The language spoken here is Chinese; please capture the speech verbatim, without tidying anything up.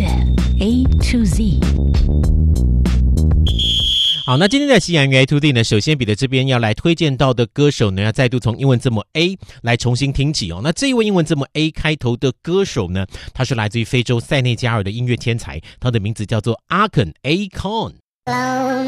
乐 A to Z。 好，那今天的西洋乐 A to Z 呢，首先彼得这边要来推荐到的歌手呢，要再度从英文字母 A 来重新听起哦。那这一位英文字母 A 开头的歌手呢，他是来自于非洲塞内加尔的音乐天才，他的名字叫做阿肯 Akon。